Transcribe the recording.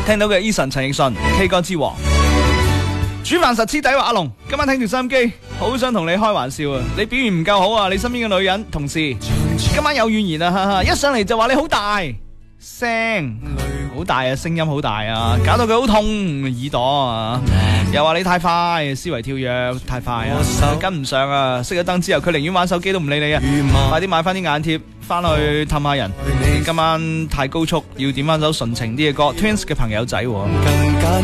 聽到嘅 Eason 陳奕迅 K 歌之王。煮飯實黐底話阿龍，今晚聽住收音機，好想同你開玩笑啊！你表現唔夠好啊！你身邊嘅女人同事今晚有怨言啊！哈哈，一上嚟就話你好大聲，好大啊，聲音好大啊，搞到佢好痛耳朵啊！又話你太快，思維跳躍太快啊，跟唔上啊！熄咗燈之後，佢寧願玩手機都唔理你啊！快啲買翻啲眼貼翻去氹下人。今晚太高速，要點翻首純情啲嘅歌 ，Twins 嘅朋友仔。